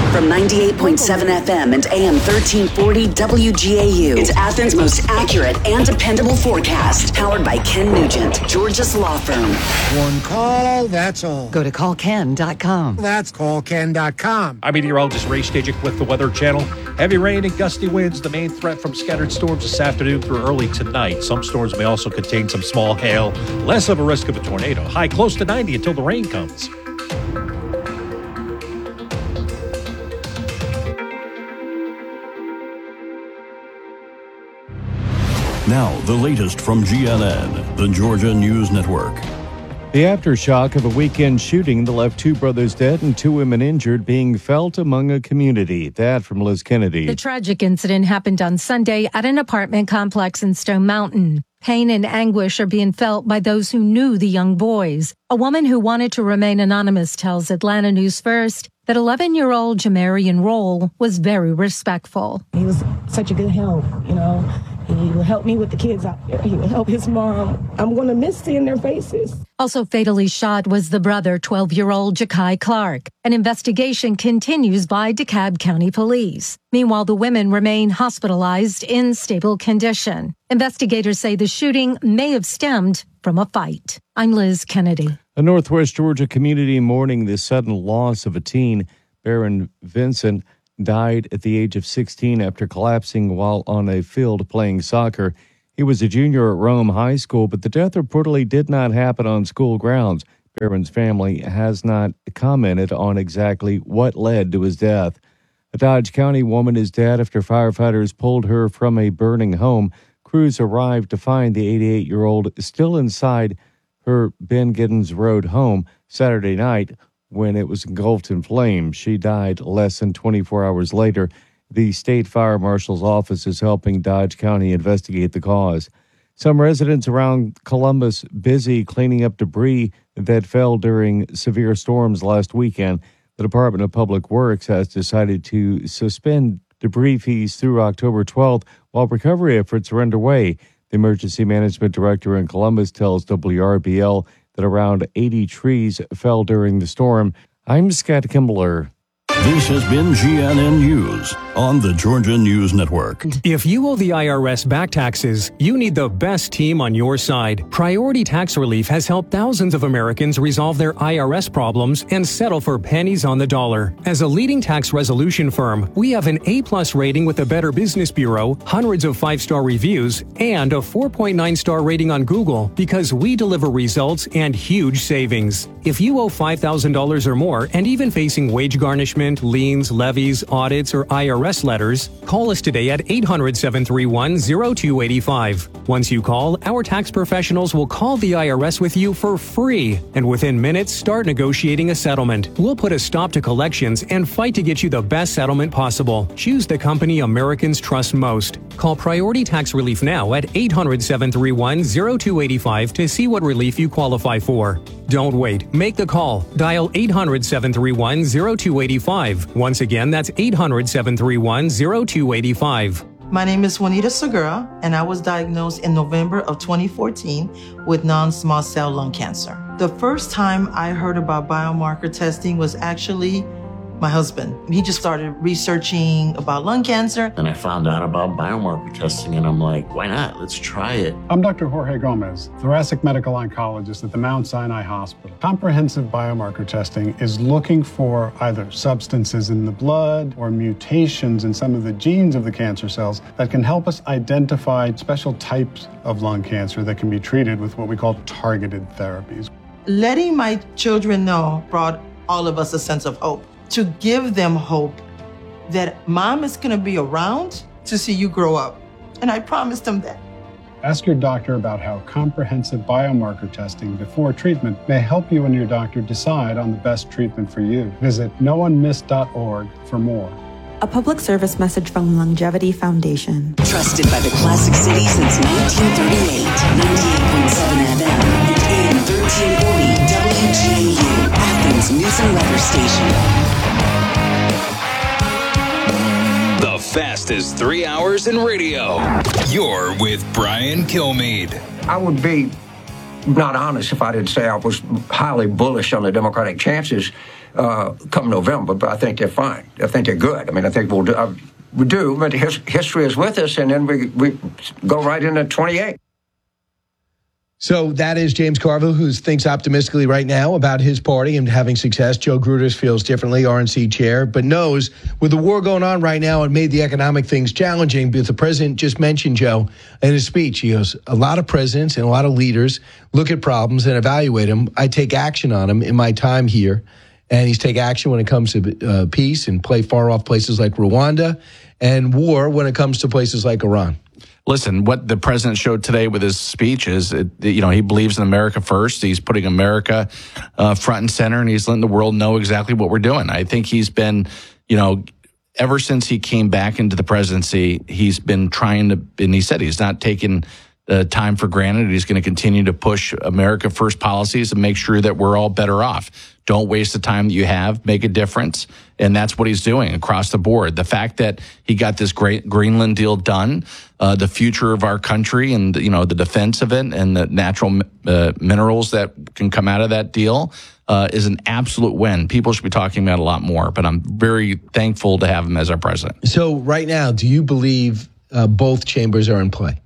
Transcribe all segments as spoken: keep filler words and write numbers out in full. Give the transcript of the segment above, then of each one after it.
From ninety-eight point seven F M and A M thirteen forty W G A U, it's Athens' most accurate and dependable forecast. Powered by Ken Nugent, Georgia's law firm. One call, that's all. Go to call ken dot com. That's call ken dot com. I'm meteorologist Ray Stajic with the Weather Channel. Heavy rain and gusty winds, the main threat from scattered storms this afternoon through early tonight. Some storms may also contain some small hail. Less of a risk of a tornado. High close to ninety until the rain comes. Now, the latest from G N N, the Georgia News Network. The aftershock of a weekend shooting that left two brothers dead and two women injured being felt among a community. That from Liz Kennedy. The tragic incident happened on Sunday at an apartment complex in Stone Mountain. Pain and anguish are being felt by those who knew the young boys. A woman who wanted to remain anonymous tells Atlanta News First that eleven-year-old Jamarian Roll was very respectful. He was such a good help, you know. He would help me with the kids out there. He would help his mom. I'm going to miss seeing their faces. Also fatally shot was the brother, twelve-year-old Ja'Kai Clark. An investigation continues by DeKalb County Police. Meanwhile, the women remain hospitalized in stable condition. Investigators say the shooting may have stemmed from a fight. I'm Liz Kennedy. A Northwest Georgia community mourning the sudden loss of a teen. Baron Vincent died at the age of sixteen after collapsing while on a field playing soccer. He was a junior at Rome High School, but the death reportedly did not happen on school grounds. Barron's family has not commented on exactly what led to his death. A Dodge County woman is dead after firefighters pulled her from a burning home. Crews arrived to find the eighty-eight-year-old still inside her Ben Giddens Road home Saturday night when it was engulfed in flames. She died less than twenty-four hours later. The state fire marshal's office is helping Dodge County investigate the cause. Some residents around Columbus busy cleaning up debris that fell during severe storms last weekend. The Department of Public Works has decided to suspend debris fees through October twelfth while recovery efforts are underway. The emergency management director in Columbus tells W R B L that around eighty trees fell during the storm. I'm Scott Kimbler. This has been G N N News on the Georgia News Network. If you owe the I R S back taxes, you need the best team on your side. Priority Tax Relief has helped thousands of Americans resolve their I R S problems and settle for pennies on the dollar. As a leading tax resolution firm, we have an A-plus rating with the Better Business Bureau, hundreds of five-star reviews, and a four point nine star rating on Google because we deliver results and huge savings. If you owe five thousand dollars or more and even facing wage garnishment, liens, levies, audits, or I R S letters, call us today at eight hundred, seven three one, zero two eight five. Once you call, our tax professionals will call the I R S with you for free, and within minutes, start negotiating a settlement. We'll put a stop to collections and fight to get you the best settlement possible. Choose the company Americans trust most. Call Priority Tax Relief now at eight hundred, seven three one, zero two eight five to see what relief you qualify for. Don't wait. Make the call. Dial eight hundred, seven three one, zero two eight five. Once again, that's eight hundred, seven three one, zero two eight five. My name is Juanita Segura, and I was diagnosed in November of twenty fourteen with non-small cell lung cancer. The first time I heard about biomarker testing was actually my husband. He just started researching about lung cancer. And I found out about biomarker testing, and I'm like, why not? Let's try it. I'm Doctor Jorge Gomez, thoracic medical oncologist at the Mount Sinai Hospital. Comprehensive biomarker testing is looking for either substances in the blood or mutations in some of the genes of the cancer cells that can help us identify special types of lung cancer that can be treated with what we call targeted therapies. Letting my children know brought all of us a sense of hope. To give them hope that mom is going to be around to see you grow up. And I promised them that. Ask your doctor about how comprehensive biomarker testing before treatment may help you and your doctor decide on the best treatment for you. Visit no one miss dot org for more. A public service message from Longevity Foundation. Trusted by the Classic City since nineteen thirty-eight. ninety-eight point seven F M and A M thirteen forty W G A U, Athens News and Weather Station. The fastest three hours in radio. You're with Brian Kilmeade. I would be not honest if I didn't say I was highly bullish on the Democratic chances uh, come November, but I think they're fine. I think they're good. I mean, I think we'll do, uh, we do, but his, history is with us, and then we, we go right into twenty-eight. So that is James Carville, who thinks optimistically right now about his party and having success. Joe Gruders feels differently, R N C chair, but knows with the war going on right now, it made the economic things challenging. But the president just mentioned, Joe, in his speech, he goes, a lot of presidents and a lot of leaders look at problems and evaluate them. I take action on them in my time here. And he's take action when it comes to uh, peace and play far off places like Rwanda, and war when it comes to places like Iran. Listen, what the president showed today with his speech is, it, you know, he believes in America first. He's putting America uh, front and center, and he's letting the world know exactly what we're doing. I think he's been, you know, ever since he came back into the presidency, he's been trying to, and he said he's not taking uh, time for granted. He's going to continue to push America first policies and make sure that we're all better off. Don't waste the time that you have. Make a difference. And that's what he's doing across the board. The fact that he got this great Greenland deal done, uh, the future of our country and, you know, the defense of it and the natural uh, minerals that can come out of that deal uh, is an absolute win. People should be talking about it a lot more, but I'm very thankful to have him as our president. So right now, do you believe uh, both chambers are in play?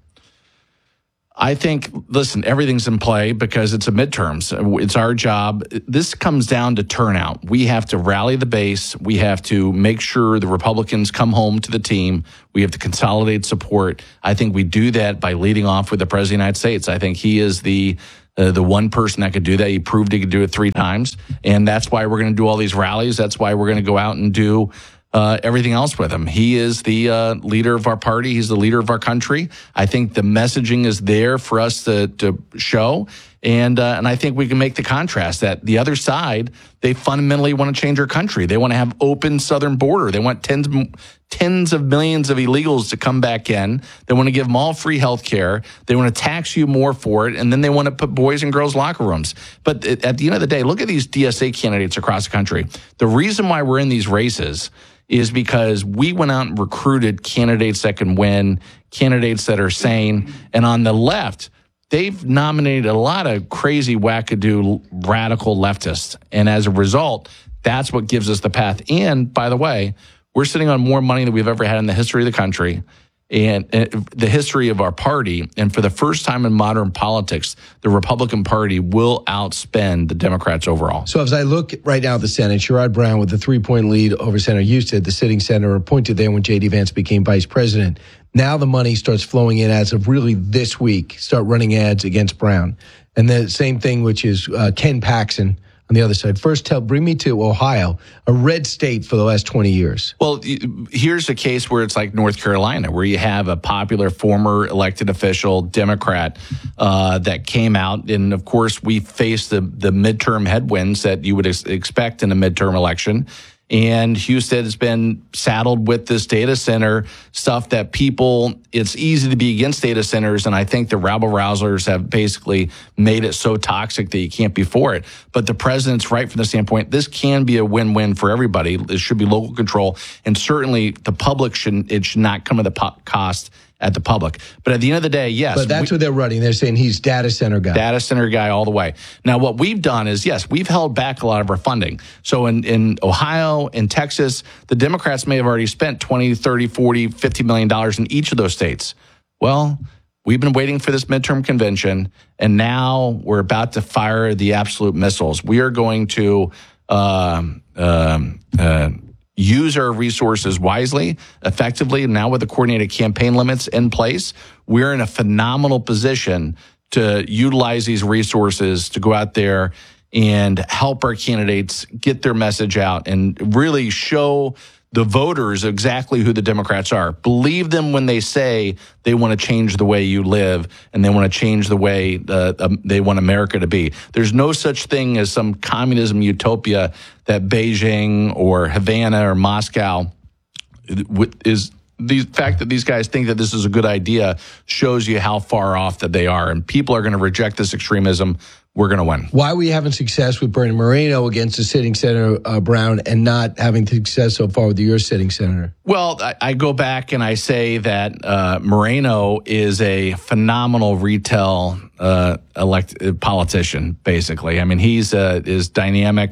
I think, listen, everything's in play because it's a midterms. It's our job. This comes down to turnout. We have to rally the base. We have to make sure the Republicans come home to the team. We have to consolidate support. I think we do that by leading off with the President of the United States. I think he is the uh, the one person that could do that. He proved he could do it three times. And that's why we're going to do all these rallies. That's why we're going to go out and do Uh, everything else with him. He is the uh, leader of our party. He's the leader of our country. I think the messaging is there for us to to show, and uh, and I think we can make the contrast that the other side, they fundamentally want to change our country. They want to have open southern border. They want tens tens of millions of illegals to come back in. They want to give them all free health care. They want to tax you more for it, and then they want to put boys and girls locker rooms. But at the end of the day, look at these D S A candidates across the country. The reason why we're in these races is because we went out and recruited candidates that can win, candidates that are sane. And on the left, they've nominated a lot of crazy, wackadoo, radical leftists. And as a result, that's what gives us the path. And by the way, we're sitting on more money than we've ever had in the history of the country and the history of our party. And for the first time in modern politics, the Republican Party will outspend the Democrats overall. So as I look right now at the Senate, Sherrod Brown with a three-point lead over Senator Husted, the sitting senator appointed there when J D. Vance became vice president. Now the money starts flowing in as of really this week, start running ads against Brown. And the same thing, which is uh, Ken Paxton on the other side. First, tell, bring me to Ohio, a red state for the last twenty years. Well, here's a case where it's like North Carolina, where you have a popular former elected official, Democrat, uh, that came out. And of course, we faced the, the midterm headwinds that you would ex- expect in a midterm election. And Husted has been saddled with this data center stuff that people, it's easy to be against data centers. And I think the rabble-rousers have basically made it so toxic that you can't be for it. But the president's right from the standpoint, this can be a win-win for everybody. It should be local control. And certainly the public shouldn't, it should not come at the po- cost at the public. But at the end of the day, yes. But that's we, what they're running. They're saying he's data center guy. Data center guy all the way. Now, what we've done is, yes, we've held back a lot of our funding. So in, in Ohio, in Texas, the Democrats may have already spent twenty, thirty, forty, fifty million dollars in each of those states. Well, we've been waiting for this midterm convention, and now we're about to fire the absolute missiles. We are going to um, um, uh, use our resources wisely, effectively. Now with the coordinated campaign limits in place, we're in a phenomenal position to utilize these resources to go out there and help our candidates get their message out and really show the voters exactly who the Democrats are. Believe them when they say they want to change the way you live and they want to change the way uh, um, they want America to be. There's no such thing as some communism utopia that Beijing or Havana or Moscow is. The fact that these guys think that this is a good idea shows you how far off that they are. And people are going to reject this extremism. We're going to win. Why are we having success with Bernie Moreno against the sitting Senator uh, Brown and not having success so far with your sitting senator? Well, I, I go back and I say that uh, Moreno is a phenomenal retail uh, elect politician, basically. I mean, he's uh, is dynamic.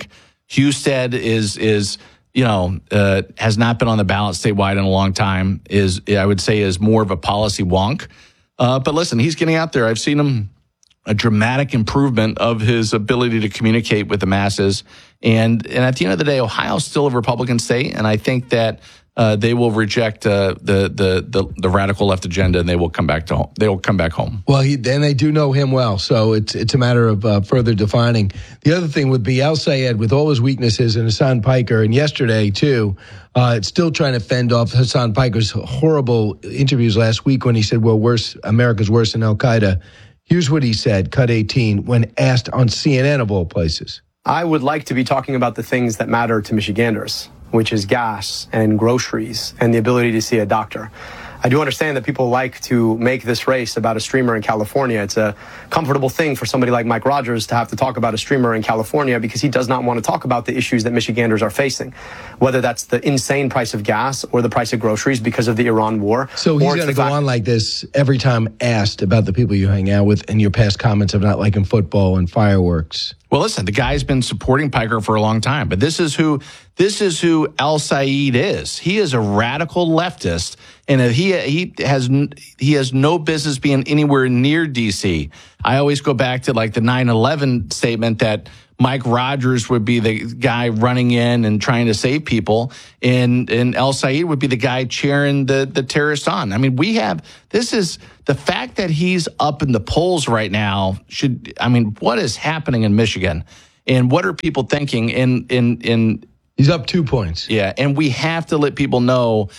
Husted is is you know uh, has not been on the ballot statewide in a long time. Is I would say is more of a policy wonk. Uh, but listen, he's getting out there. I've seen him a dramatic improvement of his ability to communicate with the masses. And and at the end of the day, Ohio's still a Republican state, and I think that uh, they will reject uh, the, the the the radical left agenda, and they will come back to home. They will come back home. Well, he, and they do know him well, so it's it's a matter of uh, further defining. The other thing would be El-Sayed, with all his weaknesses, and Hassan Piker, and yesterday too, uh, it's still trying to fend off Hassan Piker's horrible interviews last week when he said, "Well, worse, America's worse than Al Qaeda." Here's what he said, cut eighteen, when asked on C N N of all places. I would like to be talking about the things that matter to Michiganders, which is gas and groceries and the ability to see a doctor. I do understand that people like to make this race about a streamer in California. It's a comfortable thing for somebody like Mike Rogers to have to talk about a streamer in California because he does not want to talk about the issues that Michiganders are facing, whether that's the insane price of gas or the price of groceries because of the Iran war. So he's going to go on like this every time asked about the people you hang out with and your past comments of not liking football and fireworks. Well, listen, the guy's been supporting Piker for a long time, but this is who this is who El-Sayed is. He is a radical leftist, and he he has he has no business being anywhere near D C. I always go back to like the nine eleven statement that Mike Rogers would be the guy running in and trying to save people, and and El-Sayed would be the guy cheering the the terrorists on. I mean, we have this is the fact that he's up in the polls right now. Should I mean, what is happening in Michigan, and what are people thinking? In in in he's up two points. Yeah, and we have to let people know.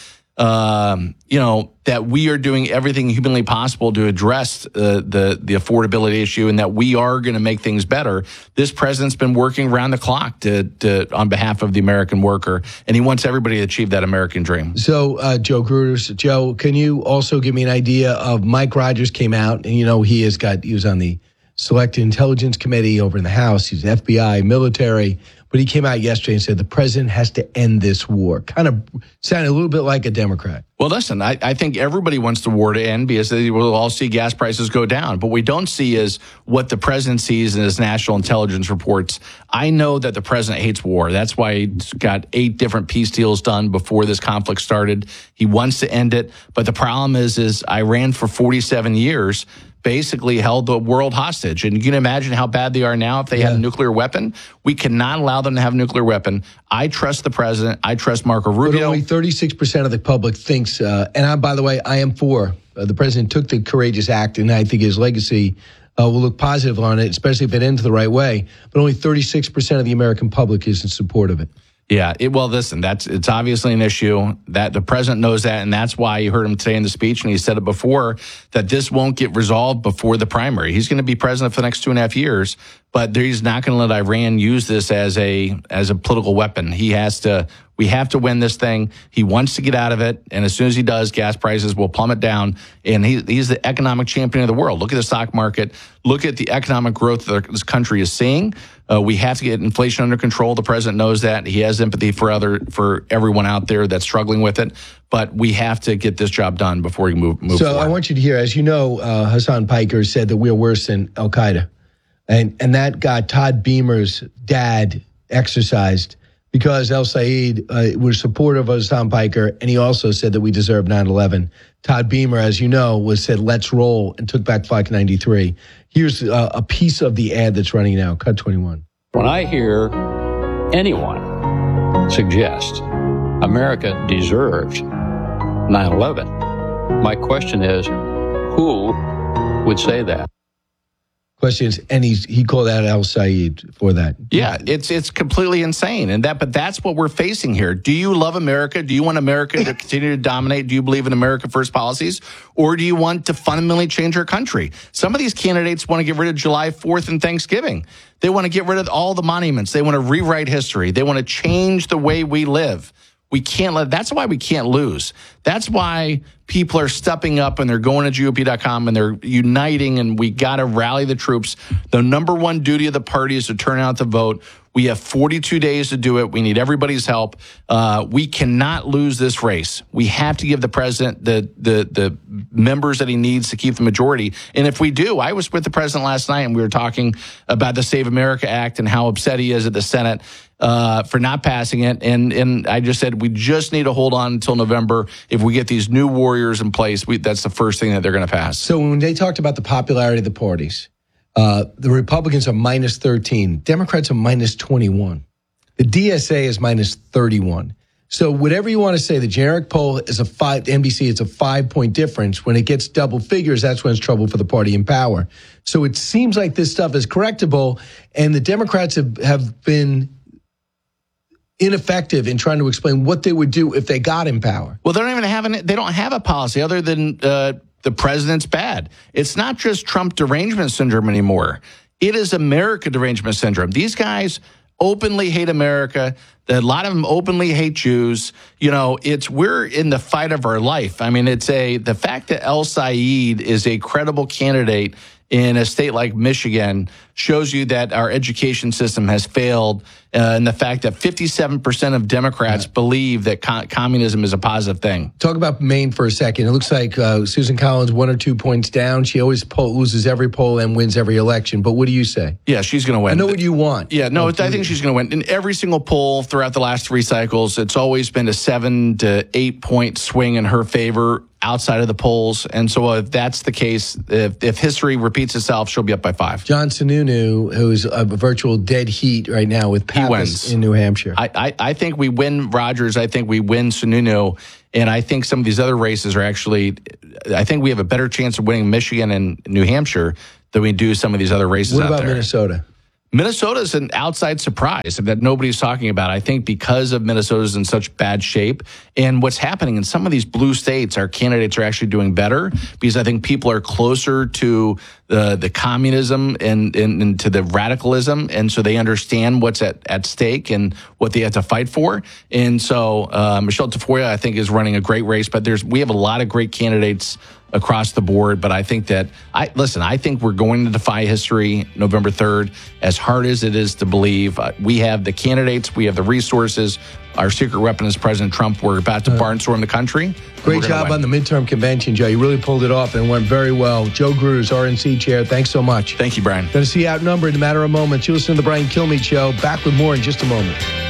Um, you know, that we are doing everything humanly possible to address uh, the the affordability issue, and that we are going to make things better. This president's been working around the clock to, to on behalf of the American worker, and he wants everybody to achieve that American dream. So, uh, Joe Gruters, Joe, can you also give me an idea of Mike Rogers came out, and you know he has got he was on the Select Intelligence Committee over in the House. He's F B I, military. But he came out yesterday and said the president has to end this war. Kind of sounded a little bit like a Democrat. Well, listen, I, I think everybody wants the war to end because they will all see gas prices go down. But what we don't see is what the president sees in his national intelligence reports. I know that the president hates war. That's why he's got eight different peace deals done before this conflict started. He wants to end it. But the problem is, is Iran for forty-seven years basically held the world hostage. And you can imagine how bad they are now if they yeah. had a nuclear weapon. We cannot allow them to have a nuclear weapon. I trust the president. I trust Marco Rubio. But only thirty-six percent of the public thinks, uh, and I, by the way, I am for. Uh, the president took the courageous act, and I think his legacy uh, will look positive on it, especially if it ends the right way. But only thirty-six percent of the American public is in support of it. Yeah, it, well, listen, that's it's obviously an issue that the president knows that, and that's why you heard him today in the speech, and he said it before, that this won't get resolved before the primary. He's going to be president for the next two and a half years, but he's not going to let Iran use this as a as a political weapon. He has to. We have to win this thing. He wants to get out of it, and as soon as he does, gas prices will plummet down, and he, he's the economic champion of the world. Look at the stock market. Look at the economic growth that this country is seeing. Uh, we have to get inflation under control. The president knows that. He has empathy for other for everyone out there that's struggling with it, but we have to get this job done before we move, move so forward. I want you to hear, as you know, uh, Hassan Piker said that we're worse than Al Qaeda, and and that got Todd Beamer's dad exercised. Because El-Sayed uh, was supportive of Hassan Piker, and he also said that we deserve nine eleven. Todd Beamer, as you know, was said, let's roll, and took back Flight ninety-three. Here's uh, a piece of the ad that's running now, cut twenty-one. When I hear anyone suggest America deserved nine eleven, my question is, who would say that? Questions, and he's, he called out El-Sayed for that. Yeah, it's it's completely insane, and that but that's what we're facing here. Do you love America? Do you want America to continue to dominate? Do you believe in America First policies, or do you want to fundamentally change our country? Some of these candidates want to get rid of July fourth and Thanksgiving. They want to get rid of all the monuments. They want to rewrite history. They want to change the way we live. We can't let, that's why we can't lose. That's why people are stepping up and they're going to G O P dot com and they're uniting, and we got to rally the troops. The number one duty of the party is to turn out the vote. We have forty-two days to do it. We need everybody's help. Uh, we cannot lose this race. We have to give the president the, the, the members that he needs to keep the majority. And if we do, I was with the president last night and we were talking about the Save America Act and how upset he is at the Senate uh, for not passing it. And, and I just said, we just need to hold on until November. If we get these new warriors in place, we, that's the first thing that they're going to pass. So when they talked about the popularity of the parties, uh, the Republicans are minus thirteen. Democrats are minus twenty-one. The D S A is minus thirty-one. So whatever you want to say, the generic poll is a five, N B C, it's a five-point difference. When it gets double figures, that's when it's trouble for the party in power. So it seems like this stuff is correctable, and the Democrats have, have been ineffective in trying to explain what they would do if they got in power. Well, they don't even have an, they don't have a policy other than uh, the president's bad. It's not just Trump derangement syndrome anymore. It is America derangement syndrome. These guys openly hate America. A lot of them openly hate Jews. You know, it's we're in the fight of our life. I mean, it's a the fact that El Said is a credible candidate in a state like Michigan shows you that our education system has failed, uh, and the fact that fifty-seven percent of Democrats yeah. believe that co- communism is a positive thing. Talk about Maine for a second. It looks like uh, Susan Collins one or two points down. She always poll, loses every poll and wins every election. But what do you say? Yeah, she's going to win. I know what you want. Yeah, no, I think she's going to win. In every single poll throughout the last three cycles, it's always been a seven to eight point swing in her favor outside of the polls. And so if that's the case, if, if history repeats itself, she'll be up by five. John Sununu, who's a virtual dead heat right now with Pappas in New Hampshire. I, I, I think we win Rogers. I think we win Sununu. And I think some of these other races are actually, I think we have a better chance of winning Michigan and New Hampshire than we do some of these other races what out there. What about Minnesota? Minnesota is an outside surprise that nobody's talking about. I think because of Minnesota's in such bad shape and what's happening in some of these blue states, our candidates are actually doing better because I think people are closer to the the communism and, and, and to the radicalism. And so they understand what's at, at stake and what they have to fight for. And so uh, Michelle Tafoya, I think, is running a great race, but there's we have a lot of great candidates across the board. But I think that, I listen, I think we're going to defy history November third, as hard as it is to believe. Uh, we have the candidates, we have the resources. Our secret weapon is President Trump. We're about to barnstorm the country. Great job on the midterm convention, Joe. You really pulled it off and went very well. Joe Gruters, R N C chair, thanks so much. Thank you, Brian. Going to see you outnumbered in a matter of moments. You listen to the Brian Kilmeade Show. Back with more in just a moment.